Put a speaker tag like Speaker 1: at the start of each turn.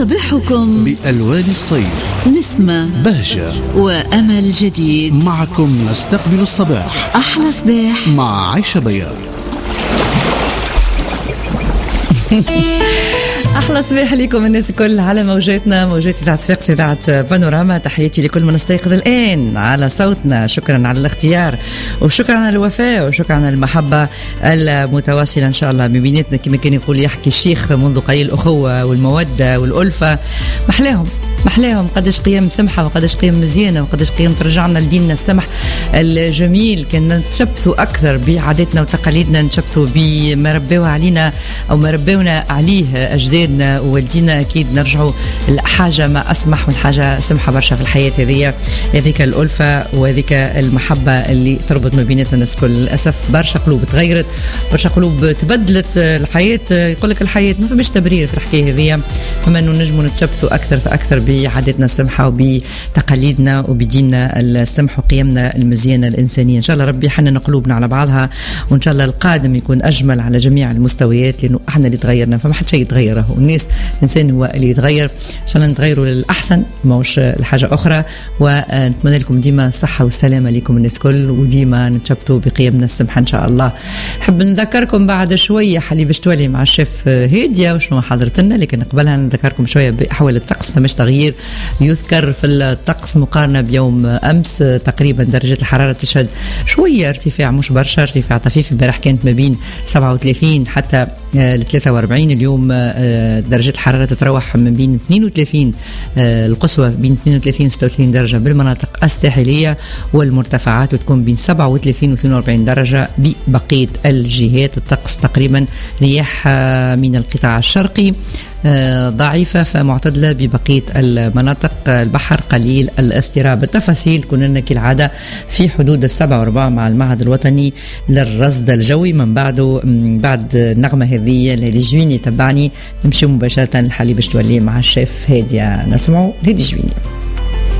Speaker 1: يصبحكم
Speaker 2: بألوان الصيف
Speaker 1: نسمة
Speaker 2: بهجة
Speaker 1: وأمل جديد.
Speaker 2: معكم نستقبل الصباح.
Speaker 1: أحلى صباح
Speaker 2: مع عيشة بيار.
Speaker 3: أحلى صباح لكم الناس الكل على موجاتنا، موجات إذاعة صفاقس، إذاعة بانوراما. تحياتي لكل من استيقظ الآن على صوتنا. شكرا على الاختيار وشكرا على الوفاء وشكرا على المحبة المتواصلة إن شاء الله ببيناتنا. كما كان يقول يحكي الشيخ منذ قليل، الأخوة والمودة والألفة محلاهم قداش قيم سمحة وقداش قيم مزيانة وقداش قيم ترجعنا لديننا السمح الجميل. كنا نتشبثوا أكثر بعاداتنا وتقاليدنا، نتشبثوا بما ربوا علينا أو ما ربونا عليه أجدادنا ووالدينا. أكيد نرجعوا لحاجة ما أسمح والحاجة سمحة برشا في الحياة هذيك الألفة وهذيك المحبة اللي تربط ما بيناتنا الناس كل. للأسف برشا قلوب تغيرت، برشا قلوب تبدلت. الحياة يقول لك الحياة ما فماش تبرير في الحكاية هذه، فما إنه نجموا نتشبثوا أكثر فأكثر بعاداتنا السمحة وبتقاليدنا وبديننا السمح وقيمنا المزيانة الإنسانية. إن شاء الله ربي يحنن قلوبنا على بعضها، وإن شاء الله القادم يكون أجمل على جميع المستويات، لأنه إحنا اللي تغيرنا فما حد شيء يتغيره، والناس الإنسان هو اللي يتغير. إن شاء الله نتغيروا للأحسن موش الحاجة أخرى. ونتمنى لكم ديما الصحة والسلامة لكم الناس كل، وديما نتشبتوا بقيمنا السمحة إن شاء الله. حب نذكركم بعد شوية حلي باش تولي مع الشيف هادية وشنو حضرتنا، لكن قبلها نذكركم شوية بأحوال الطقس. فماش تغيير يذكر في الطقس مقارنة بيوم أمس. تقريبا درجة الحرارة تشهد شوية ارتفاع، مش برشا، ارتفاع طفيف. البارح كانت ما بين 37 حتى ل 43. اليوم درجة الحرارة تتراوح من بين 32 القصوى بين 32 36 درجة بالمناطق الساحلية، والمرتفعات وتكون بين 37 و 42 درجة ببقية الجهات. الطقس تقريبا رياح من القطاع الشرقي ضعيفة فمعتدلة ببقية المناطق. البحر قليل الاضطراب. التفاصيل كنا لنا كالعادة في حدود 7:04 مع المعهد الوطني للرصد الجوي. من بعده بعد النغمة هذه الهادي جويني تبعني نمشي مباشرة للحليب باش تولي مع الشيف هادية. نسمعوا الهادي جويني.